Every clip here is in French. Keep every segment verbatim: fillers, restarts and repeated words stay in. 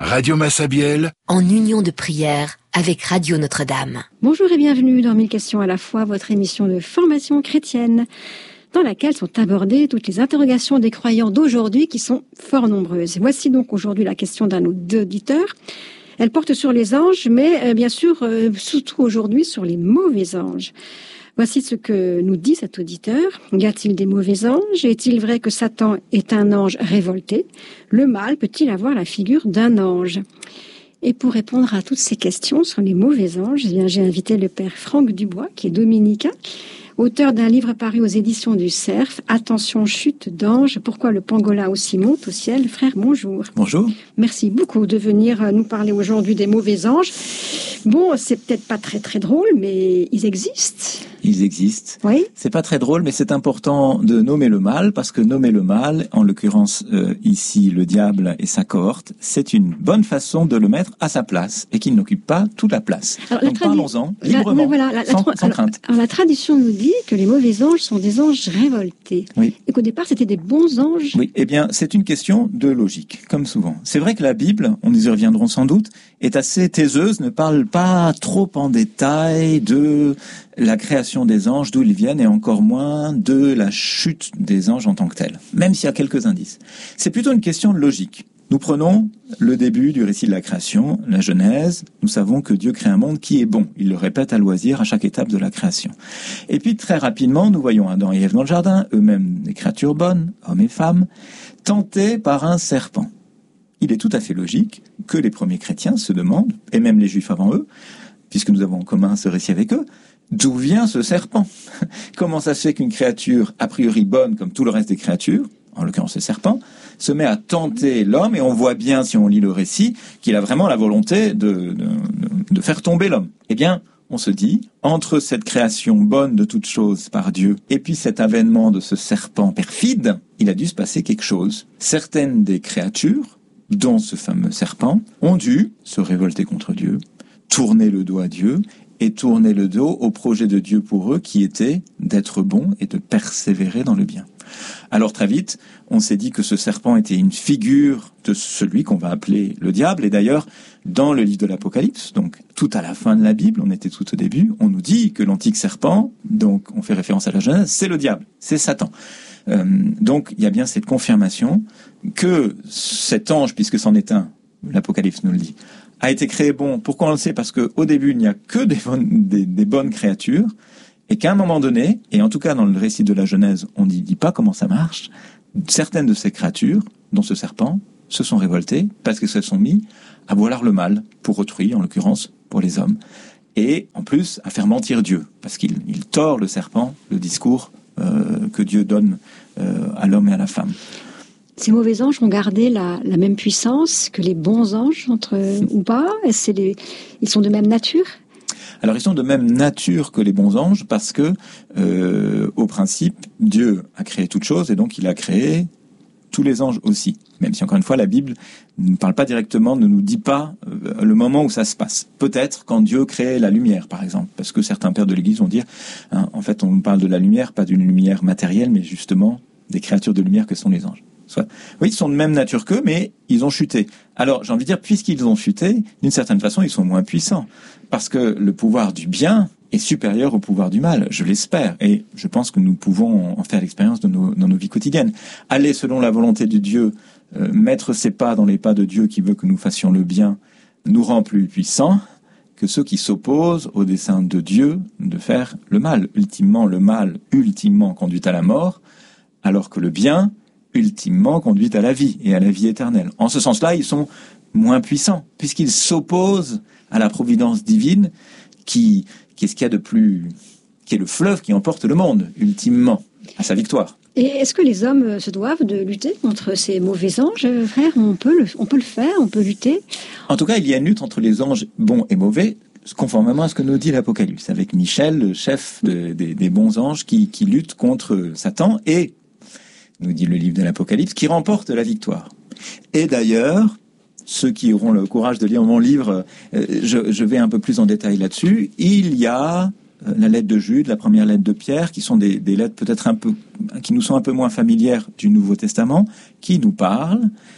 Radio Massabielle, en union de prière avec Radio Notre-Dame. Bonjour et bienvenue dans mille questions à la fois, votre émission de formation chrétienne, dans laquelle sont abordées toutes les interrogations des croyants d'aujourd'hui qui sont fort nombreuses. Voici donc aujourd'hui la question d'un auditeur. Elle porte sur les anges, mais euh, bien sûr, euh, surtout aujourd'hui sur les mauvais anges. Voici ce que nous dit cet auditeur. Y a-t-il des mauvais anges? Est-il vrai que Satan est un ange révolté? Le mal peut-il avoir la figure d'un ange? Et pour répondre à toutes ces questions sur les mauvais anges, eh bien, j'ai invité le père Franck Dubois, qui est dominicain, auteur d'un livre paru aux éditions du Cerf, Attention, chute d'ange, pourquoi le pangolin aussi monte au ciel. Frère, bonjour. Bonjour. Merci beaucoup de venir nous parler aujourd'hui des mauvais anges. Bon, c'est peut-être pas très très drôle, mais ils existent. Ils existent. Oui. C'est pas très drôle, mais c'est important de nommer le mal, parce que nommer le mal, en l'occurrence euh, ici le diable et sa cohorte, c'est une bonne façon de le mettre à sa place et qu'il n'occupe pas toute la place. Alors, Donc la tradi- parlons-en librement, la, voilà, la, la, sans, la, sans alors, crainte. Alors la tradition nous dit que les mauvais anges sont des anges révoltés. Oui. Et qu'au départ c'était des bons anges. Oui, eh bien c'est une question de logique, comme souvent. C'est vrai que la Bible, on y reviendrons sans doute, est assez taiseuse, ne parle pas trop en détail de la création des anges, d'où ils viennent, et encore moins de la chute des anges en tant que tels, même s'il y a quelques indices. C'est plutôt une question de logique. Nous prenons le début du récit de la création, la Genèse. Nous savons que Dieu crée un monde qui est bon. Il le répète à loisir à chaque étape de la création. Et puis très rapidement, nous voyons Adam et Ève dans le jardin, eux-mêmes des créatures bonnes, hommes et femmes, tentés par un serpent. Il est tout à fait logique que les premiers chrétiens se demandent, et même les juifs avant eux, puisque nous avons en commun ce récit avec eux, d'où vient ce serpent? Comment ça se fait qu'une créature a priori bonne comme tout le reste des créatures, en l'occurrence le serpent, se met à tenter l'homme, et on voit bien, si on lit le récit, qu'il a vraiment la volonté de, de, de faire tomber l'homme. Eh bien, on se dit, entre cette création bonne de toutes choses par Dieu, et puis cet avènement de ce serpent perfide, il a dû se passer quelque chose. Certaines des créatures, dont ce fameux serpent, ont dû se révolter contre Dieu, tourner le dos à Dieu, et tourner le dos au projet de Dieu pour eux, qui était d'être bon et de persévérer dans le bien. Alors très vite, on s'est dit que ce serpent était une figure de celui qu'on va appeler le diable. Et d'ailleurs, dans le livre de l'Apocalypse, donc tout à la fin de la Bible, on était tout au début, on nous dit que l'antique serpent, donc on fait référence à la Genèse, c'est le diable, c'est Satan. Euh, donc il y a bien cette confirmation que cet ange, puisque c'en est un, l'Apocalypse nous le dit, a été créé bon. Pourquoi on le sait? Parce qu'au début, il n'y a que des bonnes, des, des bonnes créatures, et qu'à un moment donné, et en tout cas dans le récit de la Genèse, on ne dit pas comment ça marche, certaines de ces créatures, dont ce serpent, se sont révoltées parce qu'elles se sont mis à vouloir le mal pour autrui, en l'occurrence pour les hommes, et en plus à faire mentir Dieu, parce qu'il il tord le serpent, le discours euh, que Dieu donne euh, à l'homme et à la femme. Ces mauvais anges ont gardé la, la même puissance que les bons anges, entre, ou pas? Est-ce c'est les, ils sont de même nature? Alors ils sont de même nature que les bons anges parce que, euh, au principe, Dieu a créé toutes choses et donc il a créé tous les anges aussi. Même si encore une fois la Bible ne parle pas directement, ne nous dit pas euh, le moment où ça se passe. Peut-être quand Dieu crée la lumière, par exemple, parce que certains pères de l'Église vont dire, hein, en fait on parle de la lumière, pas d'une lumière matérielle, mais justement des créatures de lumière que sont les anges. Soit. Oui, ils sont de même nature qu'eux, mais ils ont chuté. Alors, j'ai envie de dire, puisqu'ils ont chuté, d'une certaine façon, ils sont moins puissants. Parce que le pouvoir du bien est supérieur au pouvoir du mal, je l'espère. Et je pense que nous pouvons en faire l'expérience de nos, dans nos vies quotidiennes. Aller selon la volonté de Dieu, euh, mettre ses pas dans les pas de Dieu qui veut que nous fassions le bien, nous rend plus puissants que ceux qui s'opposent au dessein de Dieu de faire le mal. Ultimement, le mal, ultimement, conduit à la mort, alors que le bien, ultimement conduit à la vie et à la vie éternelle. En ce sens-là, ils sont moins puissants, puisqu'ils s'opposent à la providence divine qui, qui est ce qu'il y a de plus, qui est le fleuve qui emporte le monde, ultimement, à sa victoire. Et est-ce que les hommes se doivent de lutter contre ces mauvais anges, frère? On peut le, on peut le faire, on peut lutter? En tout cas, il y a une lutte entre les anges bons et mauvais, conformément à ce que nous dit l'Apocalypse, avec Michel, le chef de, des, des bons anges, qui, qui lutte contre Satan, et nous dit le livre de l'Apocalypse, qui remporte la victoire. Et d'ailleurs, ceux qui auront le courage de lire mon livre, euh, je, je vais un peu plus en détail là-dessus, il y a euh, la lettre de Jude, la première lettre de Pierre, qui sont des, des lettres peut-être un peu, qui nous sont un peu moins familières du Nouveau Testament, qui nous parlent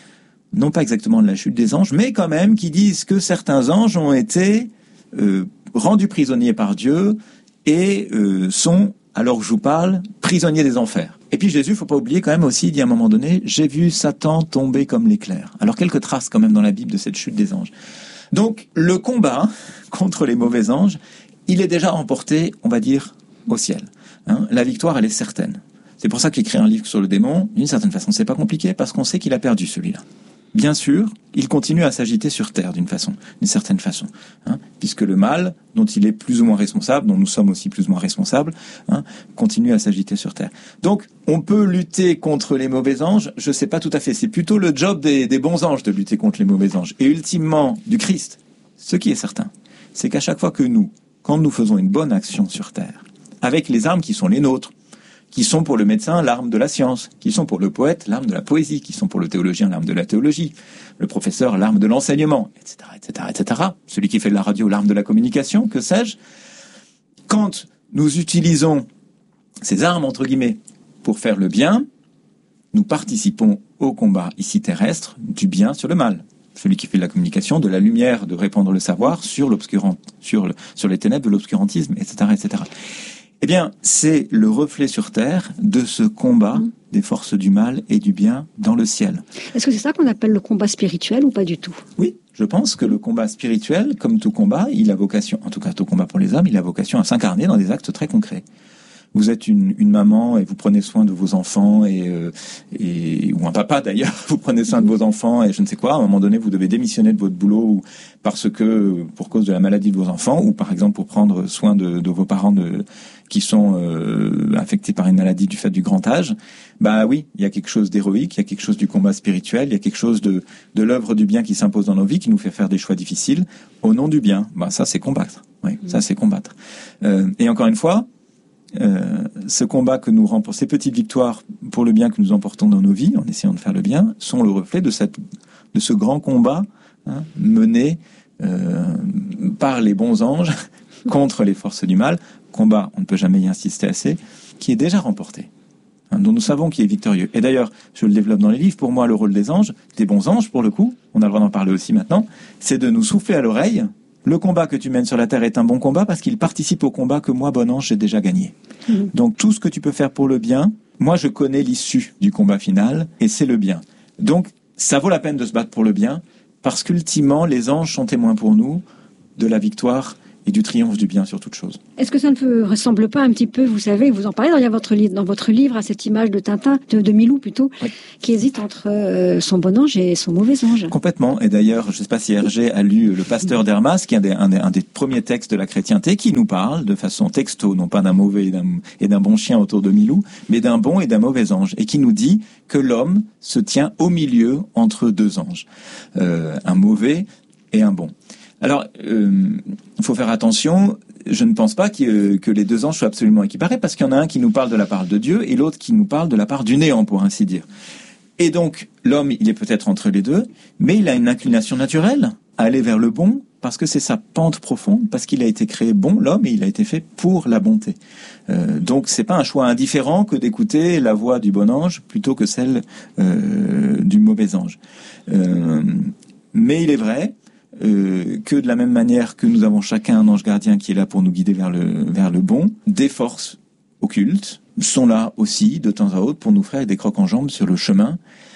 non pas exactement de la chute des anges, mais quand même qui disent que certains anges ont été euh, rendus prisonniers par Dieu et euh, sont, alors que je vous parle, prisonniers des enfers. Et puis Jésus, il ne faut pas oublier quand même aussi, il dit à un moment donné, j'ai vu Satan tomber comme l'éclair. Alors quelques traces quand même dans la Bible de cette chute des anges. Donc le combat contre les mauvais anges, il est déjà remporté, on va dire, au ciel. Hein, la victoire, elle est certaine. C'est pour ça qu'écrire un livre sur le démon, d'une certaine façon, c'est pas compliqué, parce qu'on sait qu'il a perdu celui-là. Bien sûr, il continue à s'agiter sur terre d'une façon, d'une certaine façon, hein, puisque le mal, dont il est plus ou moins responsable, dont nous sommes aussi plus ou moins responsables, hein, continue à s'agiter sur terre. Donc, on peut lutter contre les mauvais anges, je sais pas tout à fait, c'est plutôt le job des, des bons anges de lutter contre les mauvais anges, et ultimement du Christ. Ce qui est certain, c'est qu'à chaque fois que nous, quand nous faisons une bonne action sur terre, avec les armes qui sont les nôtres, qui sont pour le médecin l'arme de la science, qui sont pour le poète l'arme de la poésie, qui sont pour le théologien l'arme de la théologie, le professeur l'arme de l'enseignement, et cetera, et cetera, et cetera. Celui qui fait de la radio l'arme de la communication, que sais-je. Quand nous utilisons ces armes, entre guillemets, pour faire le bien, nous participons au combat ici terrestre du bien sur le mal. Celui qui fait de la communication, de la lumière, de répandre le savoir sur l'obscurant, sur, le, sur les ténèbres de l'obscurantisme, et cetera, et cetera. Eh bien, c'est le reflet sur terre de ce combat mmh. des forces du mal et du bien dans le ciel. Est-ce que c'est ça qu'on appelle le combat spirituel ou pas du tout ? Oui, je pense que le combat spirituel, comme tout combat, il a vocation, en tout cas tout combat pour les hommes, il a vocation à s'incarner dans des actes très concrets. Vous êtes une, une maman et vous prenez soin de vos enfants et, euh, et ou un papa d'ailleurs, vous prenez soin de vos enfants et je ne sais quoi. À un moment donné, vous devez démissionner de votre boulot ou parce que pour cause de la maladie de vos enfants ou par exemple pour prendre soin de, de vos parents de, qui sont euh, affectés par une maladie du fait du grand âge. Bah oui, il y a quelque chose d'héroïque, il y a quelque chose du combat spirituel, il y a quelque chose de de l'œuvre du bien qui s'impose dans nos vies, qui nous fait faire des choix difficiles au nom du bien. Bah ça c'est combattre. Oui, mmh. ça c'est combattre. Euh, et encore une fois. Euh, ce combat que nous remportons, ces petites victoires pour le bien que nous emportons dans nos vies, en essayant de faire le bien, sont le reflet de cette, de ce grand combat hein, mené euh, par les bons anges contre les forces du mal. Combat, on ne peut jamais y insister assez, qui est déjà remporté, hein, dont nous savons qu'il est victorieux. Et d'ailleurs, je le développe dans les livres. Pour moi, le rôle des anges, des bons anges, pour le coup, on a le droit d'en parler aussi maintenant, c'est de nous souffler à l'oreille. Le combat que tu mènes sur la terre est un bon combat parce qu'il participe au combat que moi, bon ange, j'ai déjà gagné. Mmh. Donc tout ce que tu peux faire pour le bien, moi je connais l'issue du combat final et c'est le bien. Donc ça vaut la peine de se battre pour le bien parce qu'ultimement les anges sont témoins pour nous de la victoire et du triomphe du bien sur toute chose. Est-ce que ça ne vous ressemble pas un petit peu, vous savez, vous en parlez dans votre livre, dans votre livre à cette image de Tintin, de, de Milou plutôt, oui. qui hésite entre euh, son bon ange et son mauvais ange. Complètement. Et d'ailleurs, je ne sais pas si Hergé a lu Le Pasteur d'Hermas, qui est un des, un, des, un des premiers textes de la chrétienté, qui nous parle de façon texto, non pas d'un mauvais et d'un, et d'un bon chien autour de Milou, mais d'un bon et d'un mauvais ange, et qui nous dit que l'homme se tient au milieu entre deux anges, euh, un mauvais et un bon. Alors, il euh, faut faire attention, je ne pense pas que, que les deux anges soient absolument équiparés, parce qu'il y en a un qui nous parle de la part de Dieu et l'autre qui nous parle de la part du néant, pour ainsi dire. Et donc, l'homme, il est peut-être entre les deux, mais il a une inclination naturelle à aller vers le bon, parce que c'est sa pente profonde, parce qu'il a été créé bon, l'homme, et il a été fait pour la bonté. Euh, donc, c'est pas un choix indifférent que d'écouter la voix du bon ange plutôt que celle euh, du mauvais ange. Euh, mais il est vrai Euh, que de la même manière que nous avons chacun un ange gardien qui est là pour nous guider vers le, vers le bon, des forces occultes sont là aussi de temps à autre pour nous faire des crocs en jambes sur le chemin.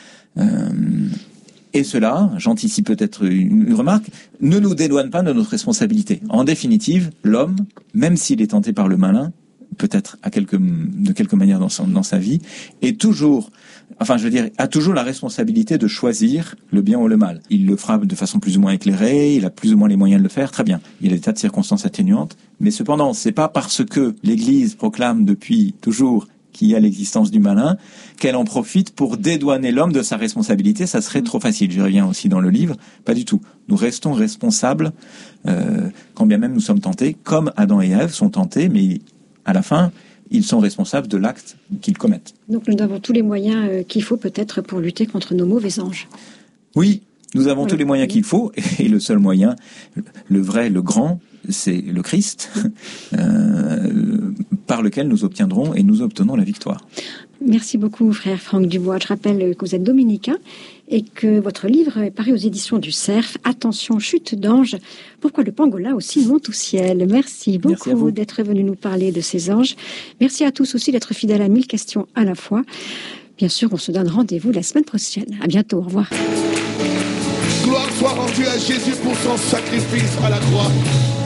Euh, et cela, j'anticipe peut-être une, une remarque, ne nous dédouane pas de notre responsabilité. En définitive, l'homme, même s'il est tenté par le malin, peut-être à quelque, de quelque manière dans, son, dans sa vie, est toujours, enfin je veux dire, a toujours la responsabilité de choisir le bien ou le mal. Il le fera de façon plus ou moins éclairée, il a plus ou moins les moyens de le faire, très bien. Il y a des tas de circonstances atténuantes, mais cependant, c'est pas parce que l'Église proclame depuis toujours qu'il y a l'existence du malin qu'elle en profite pour dédouaner l'homme de sa responsabilité. Ça serait trop facile. J'y reviens aussi dans le livre. Pas du tout. Nous restons responsables, euh, quand bien même nous sommes tentés, comme Adam et Ève sont tentés, mais à la fin, ils sont responsables de l'acte qu'ils commettent. Donc nous avons tous les moyens euh, qu'il faut peut-être pour lutter contre nos mauvais anges. Oui, nous avons voilà. tous les moyens qu'il faut, et le seul moyen, le vrai, le grand, c'est le Christ, euh, par lequel nous obtiendrons et nous obtenons la victoire. Merci beaucoup, frère Franck Dubois. Je rappelle que vous êtes dominicain et que votre livre est paru aux éditions du Cerf. Attention, chute d'ange. Pourquoi le pangolin aussi monte au ciel? Merci beaucoup d'être venu nous parler de ces anges. Merci à tous aussi d'être fidèles à mille questions à la fois. Bien sûr, on se donne rendez-vous la semaine prochaine. À bientôt, au revoir. Gloire soit rendue à Jésus pour son sacrifice à la croix.